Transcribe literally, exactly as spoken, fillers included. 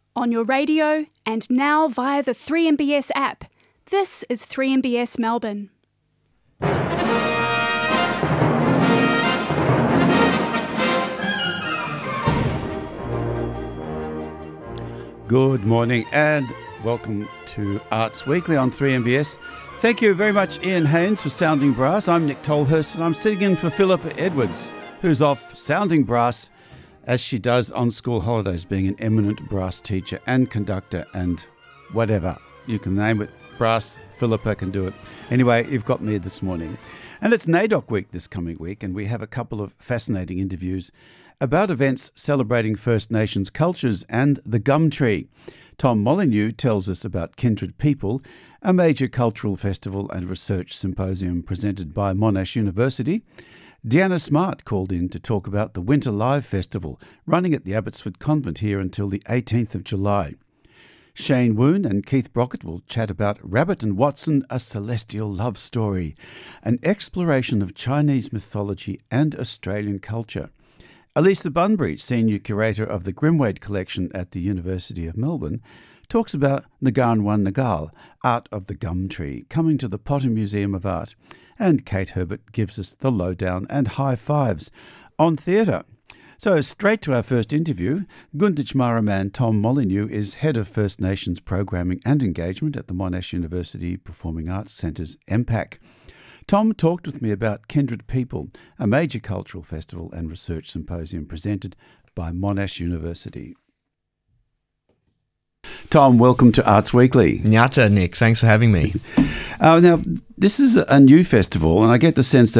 on your radio, and now via the three M B S app. This is three M B S Melbourne. Good morning and welcome to Arts Weekly on three M B S. Thank you very much, Ian Haynes, for sounding brass. I'm Nick Tolhurst and I'm sitting in for Philippa Edwards, who's off sounding brass as she does on school holidays, being an eminent brass teacher and conductor and whatever. You can name it. Brass, Philippa can do it. Anyway, you've got me this morning. And it's NAIDOC week this coming week, and we have a couple of fascinating interviews about events celebrating First Nations cultures and the gum tree. Tom Molyneux tells us about Kindred People, a major cultural festival and research symposium presented by Monash University. Deanna Smart called in to talk about the Winter Live Festival, running at the Abbotsford Convent here until the eighteenth of July. Shane Woon and Keith Brockett will chat about Rabbit and Watson, a Celestial Love Story, an exploration of Chinese mythology and Australian culture. Elisa Bunbury, Senior Curator of the Grimwade Collection at the University of Melbourne, talks about Nagarn Wan Nagal, Art of the Gum Tree, coming to the Potter Museum of Art. And Kate Herbert gives us the lowdown and high fives on theatre. So straight to our first interview. Gunditj Maraman Tom Molyneux is Head of First Nations Programming and Engagement at the Monash University Performing Arts Centre's M PAC. Tom talked with me about Kindred People, a major cultural festival and research symposium presented by Monash University. Tom, welcome to Arts Weekly. Nyata, Nick. Thanks for having me. Uh, now, this is a new festival, and I get the sense that